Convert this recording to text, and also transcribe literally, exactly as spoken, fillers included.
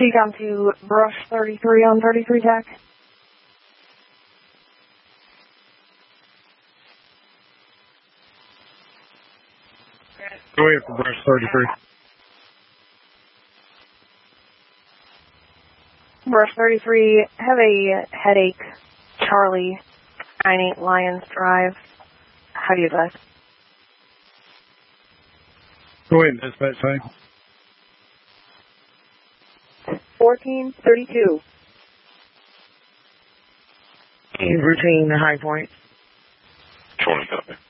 T-com to Brush thirty-three on thirty-three tack. Go ahead for Brush thirty-three. Brush thirty-three, have a headache. Charlie, nine eight Lions Drive. How do you advise? Go ahead and dispatch same. fourteen thirty-two. Routine High Point. twenty copy.